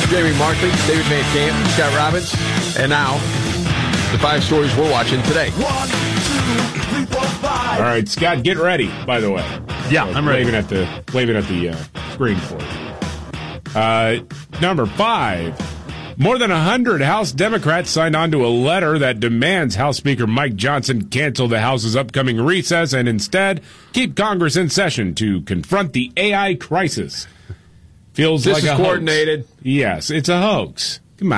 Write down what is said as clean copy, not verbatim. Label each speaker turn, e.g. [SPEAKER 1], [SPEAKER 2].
[SPEAKER 1] Jamie Markley, David Van Camp, Scott Robbins, and now the 5 stories we're watching today.
[SPEAKER 2] 1, 2, 3, 4, 5.
[SPEAKER 3] All right, Scott, get ready, by the way.
[SPEAKER 4] Yeah, I'm ready.
[SPEAKER 3] Waving at the screen for you. Number 5. More than 100 House Democrats signed on to a letter that demands House Speaker Mike Johnson cancel the House's upcoming recess and instead keep Congress in session to confront the AI crisis. Feels
[SPEAKER 1] This
[SPEAKER 3] like
[SPEAKER 1] is
[SPEAKER 3] a
[SPEAKER 1] coordinated.
[SPEAKER 3] Hoax. Yes, it's a hoax.